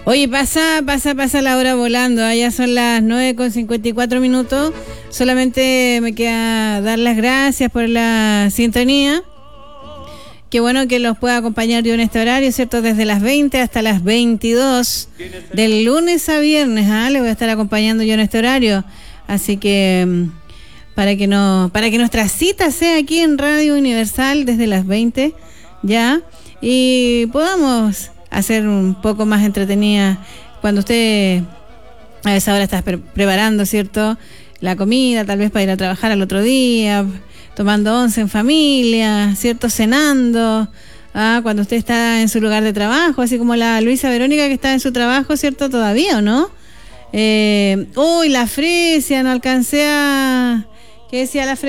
Oye, pasa la hora volando. Ya son las 9:54. Solamente me queda dar las gracias por la sintonía. Qué bueno que los pueda acompañar yo en este horario, ¿cierto? Desde las 20 hasta las 22, del lunes a viernes, le voy a estar acompañando yo en este horario. Así que para que nuestra cita sea aquí en Radio Universal desde las 20, ya, y podamos hacer un poco más entretenida cuando usted a esa hora está preparando, ¿cierto? La comida, tal vez para ir a trabajar al otro día, tomando once en familia, ¿cierto? Cenando, cuando usted está en su lugar de trabajo, así como la Luisa Verónica que está en su trabajo, ¿cierto? Todavía, ¿o no? La Fresia, no alcancé a... ¿Qué decía la Fresia?